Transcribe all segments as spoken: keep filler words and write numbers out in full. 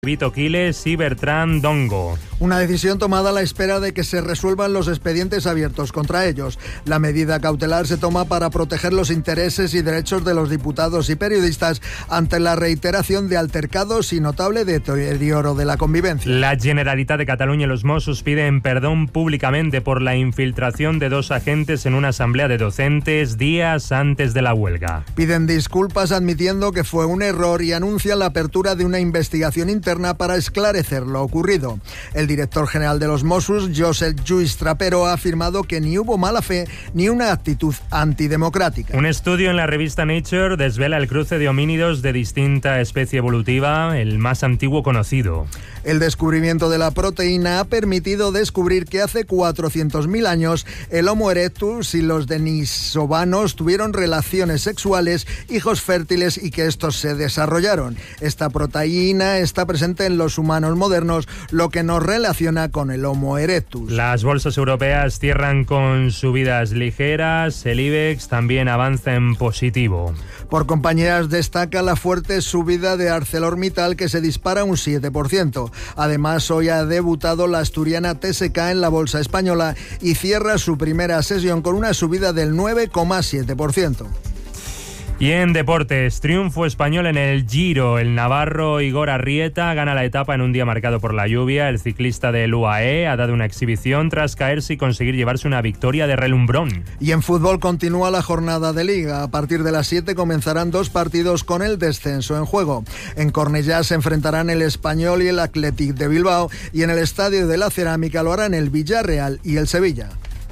Vito Quiles y Bertrand Dongo. Una decisión tomada a la espera de que se resuelvan los expedientes abiertos contra ellos. La medida cautelar se toma para proteger los intereses y derechos de los diputados y periodistas ante la reiteración de altercados y notable deterioro de la convivencia. La Generalitat de Cataluña y los Mossos piden perdón públicamente por la infiltración de dos agentes en una asamblea de docentes días antes de la huelga. Piden disculpas admitiendo que fue un error y anuncian la apertura de una investigación interna para esclarecer lo ocurrido. El director general de los Mossos, Josep Lluís Trapero, ha afirmado que ni hubo mala fe ni una actitud antidemocrática. Un estudio en la revista Nature desvela el cruce de homínidos de distinta especie evolutiva, el más antiguo conocido. El descubrimiento de la proteína ha permitido descubrir que hace cuatrocientos mil años el Homo erectus y los denisovanos tuvieron relaciones sexuales, hijos fértiles y que estos se desarrollaron. Esta proteína está presente en los humanos modernos, lo que nos relaciona con el Homo erectus. Las bolsas europeas cierran con subidas ligeras, el IBEX también avanza en positivo. Por compañías destaca la fuerte subida de ArcelorMittal, que se dispara un siete por ciento. Además, hoy ha debutado la asturiana T S K en la bolsa española y cierra su primera sesión con una subida del nueve coma siete por ciento. Y en deportes, triunfo español en el Giro. El navarro Igor Arrieta gana la etapa en un día marcado por la lluvia. El ciclista del U A E ha dado una exhibición tras caerse y conseguir llevarse una victoria de relumbrón. Y en fútbol continúa la jornada de Liga. A partir de las siete comenzarán dos partidos con el descenso en juego. En Cornellá se enfrentarán el Español y el Athletic de Bilbao, y en el Estadio de la Cerámica lo harán el Villarreal y el Sevilla.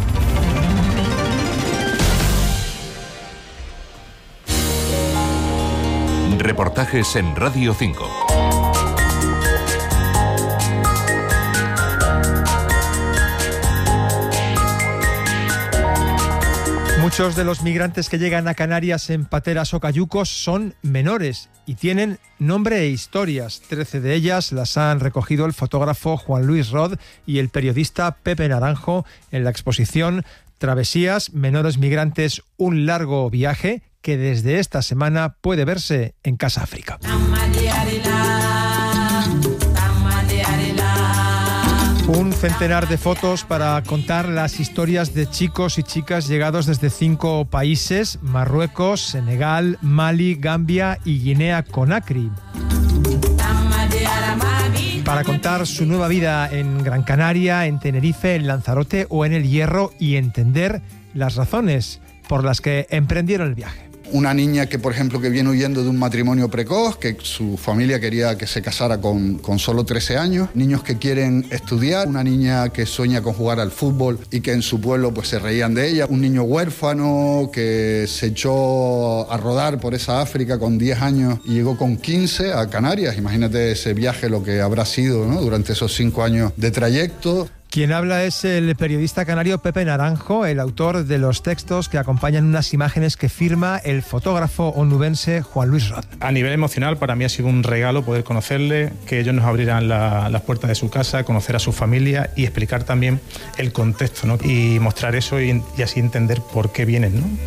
Reportajes en Radio cinco. Muchos de los migrantes que llegan a Canarias en pateras o cayucos son menores y tienen nombre e historias. Trece de ellas las han recogido el fotógrafo Juan Luis Rod y el periodista Pepe Naranjo en la exposición Travesías, menores migrantes, un largo viaje, que desde esta semana puede verse en Casa África. Un centenar de fotos para contar las historias de chicos y chicas llegados desde cinco países: Marruecos, Senegal, Mali, Gambia y Guinea-Conakry, para contar su nueva vida en Gran Canaria, en Tenerife, en Lanzarote o en El Hierro, y entender las razones por las que emprendieron el viaje. Una niña que, por ejemplo, que viene huyendo de un matrimonio precoz, que su familia quería que se casara con, con solo trece años. Niños que quieren estudiar. Una niña que sueña con jugar al fútbol y que en su pueblo pues se reían de ella. Un niño huérfano que se echó a rodar por esa África con diez años y llegó con quince a Canarias. Imagínate ese viaje, lo que habrá sido, ¿no?, durante esos cinco años de trayecto. Quien habla es el periodista canario Pepe Naranjo, el autor de los textos que acompañan unas imágenes que firma el fotógrafo onubense Juan Luis Rod. A nivel emocional, para mí ha sido un regalo poder conocerle, que ellos nos abrieran la, las puertas de su casa, conocer a su familia y explicar también el contexto, ¿no?, y mostrar eso y, y así entender por qué vienen, ¿no?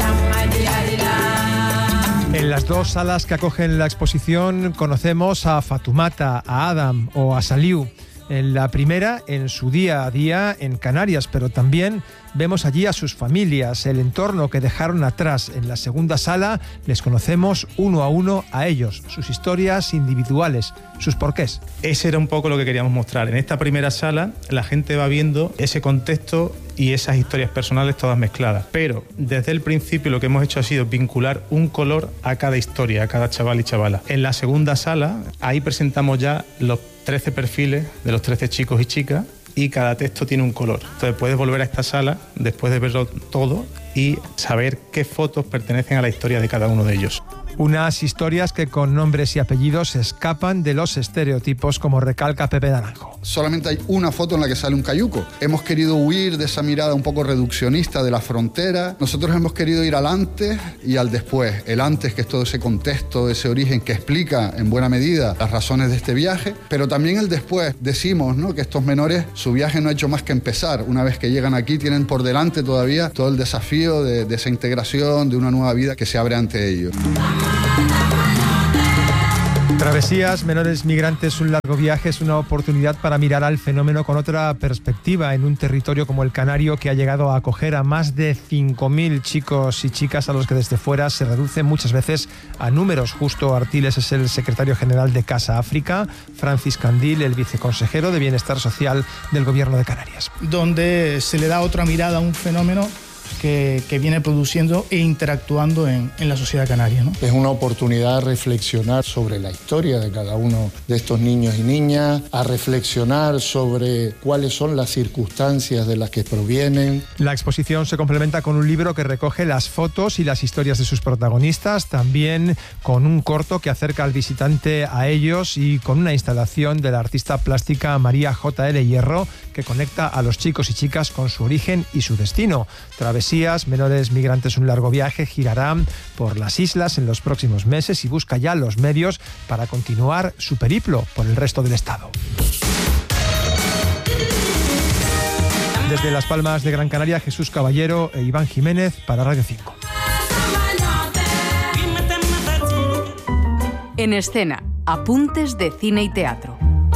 En las dos salas que acogen la exposición conocemos a Fatumata, a Adam o a Saliu. En la primera, en su día a día en Canarias, pero también vemos allí a sus familias, el entorno que dejaron atrás. En la segunda sala les conocemos uno a uno a ellos, sus historias individuales, sus porqués. Ese era un poco lo que queríamos mostrar. En esta primera sala la gente va viendo ese contexto y esas historias personales todas mezcladas. Pero desde el principio lo que hemos hecho ha sido vincular un color a cada historia, a cada chaval y chavala. En la segunda sala, ahí presentamos ya los trece perfiles de los trece chicos y chicas, y cada texto tiene un color. Entonces puedes volver a esta sala después de verlo todo y saber qué fotos pertenecen a la historia de cada uno de ellos. Unas historias que con nombres y apellidos escapan de los estereotipos, como recalca Pepe Naranjo. Solamente hay una foto en la que sale un cayuco. Hemos querido huir de esa mirada un poco reduccionista de la frontera. Nosotros hemos querido ir al antes y al después. El antes, que es todo ese contexto, ese origen que explica en buena medida las razones de este viaje, pero también el después. Decimos, ¿no?, que estos menores, su viaje no ha hecho más que empezar. Una vez que llegan aquí, tienen por delante todavía todo el desafío de, de esa integración, de una nueva vida que se abre ante ellos. Travesías, menores migrantes, un largo viaje es una oportunidad para mirar al fenómeno con otra perspectiva en un territorio como el Canario, que ha llegado a acoger a más de cinco mil chicos y chicas a los que desde fuera se reduce muchas veces a números. Justo Artiles es el secretario general de Casa África, Francis Candil, el viceconsejero de Bienestar Social del Gobierno de Canarias. Donde se le da otra mirada a un fenómeno Que, que viene produciendo e interactuando en, en la sociedad canaria, ¿no? Es una oportunidad a reflexionar sobre la historia de cada uno de estos niños y niñas, a reflexionar sobre cuáles son las circunstancias de las que provienen. La exposición se complementa con un libro que recoge las fotos y las historias de sus protagonistas, también con un corto que acerca al visitante a ellos y con una instalación de la artista plástica María J L Hierro que conecta a los chicos y chicas con su origen y su destino. Travesías, menores migrantes, un largo viaje, girarán por las islas en los próximos meses y busca ya los medios para continuar su periplo por el resto del estado. Desde Las Palmas de Gran Canaria, Jesús Caballero e Iván Jiménez para Radio cinco. En escena, apuntes de cine y teatro.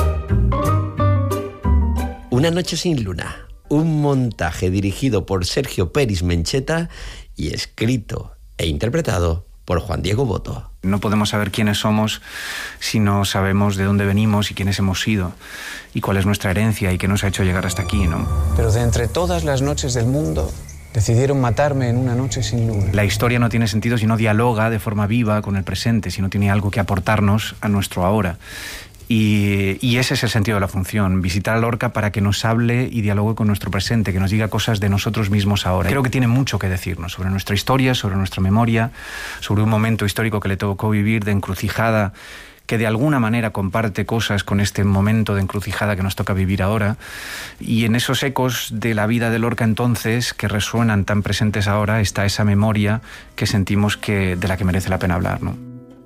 Una noche sin luna, un montaje dirigido por Sergio Peris Mencheta y escrito e interpretado por Juan Diego Boto. No podemos saber quiénes somos si no sabemos de dónde venimos y quiénes hemos sido y cuál es nuestra herencia y qué nos ha hecho llegar hasta aquí, ¿no? Pero de entre todas las noches del mundo, decidieron matarme en una noche sin luna. La historia no tiene sentido si no dialoga de forma viva con el presente, si no tiene algo que aportarnos a nuestro ahora. Y, y ese es el sentido de la función, visitar a Lorca para que nos hable y dialogue con nuestro presente, que nos diga cosas de nosotros mismos ahora. Creo que tiene mucho que decirnos sobre nuestra historia, sobre nuestra memoria, sobre un momento histórico que le tocó vivir de encrucijada, que de alguna manera comparte cosas con este momento de encrucijada que nos toca vivir ahora. Y en esos ecos de la vida de Lorca entonces, que resuenan tan presentes ahora, está esa memoria que sentimos que, de la que merece la pena hablar, ¿no?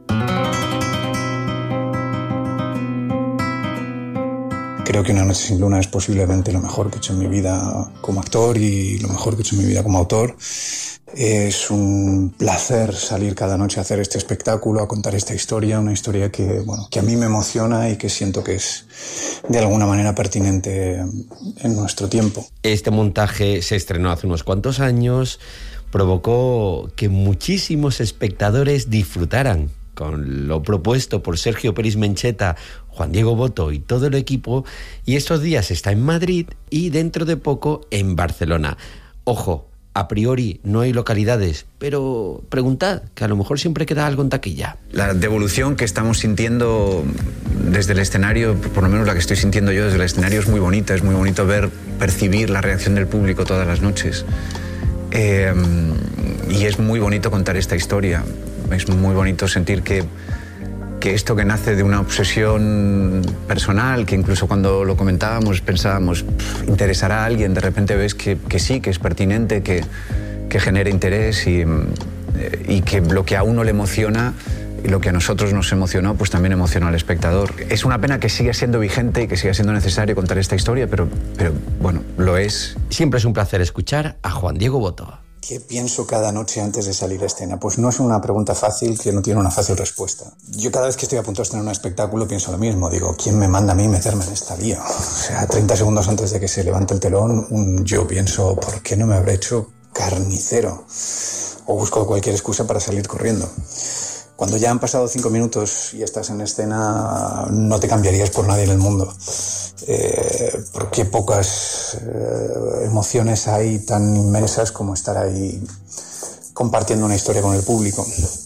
Creo que Una noche sin luna es posiblemente lo mejor que he hecho en mi vida como actor y lo mejor que he hecho en mi vida como autor. Es un placer salir cada noche a hacer este espectáculo, a contar esta historia, una historia que, bueno, que a mí me emociona y que siento que es de alguna manera pertinente en nuestro tiempo. Este montaje se estrenó hace unos cuantos años, provocó que muchísimos espectadores disfrutaran con lo propuesto por Sergio Peris Mencheta, Juan Diego Boto y todo el equipo, y estos días está en Madrid y dentro de poco en Barcelona. Ojo, a priori no hay localidades, pero preguntad, que a lo mejor siempre queda algo en taquilla. La devolución que estamos sintiendo desde el escenario, por lo menos la que estoy sintiendo yo desde el escenario, es muy bonita. Es muy bonito ver, percibir la reacción del público todas las noches. Eh, y es muy bonito contar esta historia. Es muy bonito sentir que, que esto que nace de una obsesión personal, que incluso cuando lo comentábamos pensábamos, interesará a alguien, de repente ves que, que sí, que es pertinente, que, que genera interés y, y que lo que a uno le emociona y lo que a nosotros nos emocionó, pues también emociona al espectador. Es una pena que siga siendo vigente y que siga siendo necesario contar esta historia, pero, pero bueno, lo es. Siempre es un placer escuchar a Juan Diego Boto. ¿Qué pienso cada noche antes de salir a escena? Pues no es una pregunta fácil que no tiene una fácil respuesta. Yo cada vez que estoy a punto de estrenar un espectáculo pienso lo mismo. Digo, ¿quién me manda a mí meterme en esta vía? O sea, treinta segundos antes de que se levante el telón, un, yo pienso, ¿por qué no me habré hecho carnicero? O busco cualquier excusa para salir corriendo. Cuando ya han pasado cinco minutos y estás en escena, no te cambiarías por nadie en el mundo. Eh, porque pocas eh, emociones hay tan inmensas como estar ahí compartiendo una historia con el público.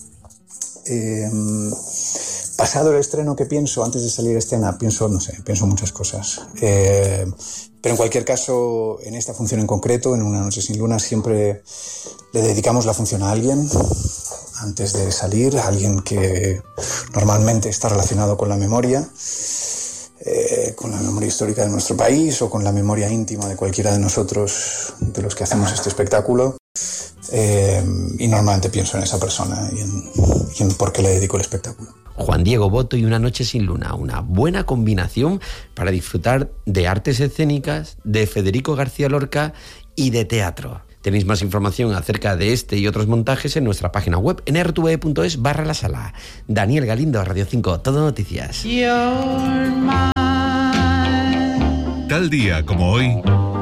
Eh, pasado el estreno, ¿qué pienso antes de salir a escena? Pienso, no sé, pienso muchas cosas. Eh, pero en cualquier caso, en esta función en concreto, en Una noche sin luna, siempre le dedicamos la función a alguien antes de salir, a alguien que normalmente está relacionado con la memoria. Eh, con la memoria histórica de nuestro país o con la memoria íntima de cualquiera de nosotros, de los que hacemos este espectáculo, eh, y normalmente pienso en esa persona y en, y en por qué le dedico el espectáculo. Juan Diego Boto y Una noche sin luna, una buena combinación para disfrutar de artes escénicas, de Federico García Lorca y de teatro. Tenéis más información acerca de este y otros montajes en nuestra página web en r t v punto es barra la sala. Daniel Galindo, Radio cinco, Todo Noticias. Tal día como hoy...